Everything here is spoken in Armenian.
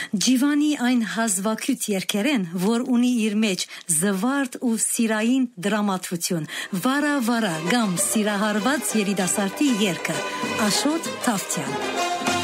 Ջիվանի այն հազվագյուտ երգերեն, որ ունի իր մեջ զվարթ ու սիրային դրամատրություն, վարա կամ սիրահարված երիտասարդի երգը, Աշոտ Թավթյան։